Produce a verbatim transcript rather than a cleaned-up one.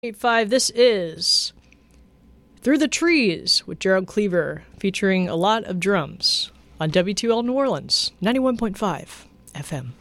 eight five. This is Through the Trees with Gerald Cleaver, featuring a lot of drums on W two L New Orleans, ninety-one point five F M.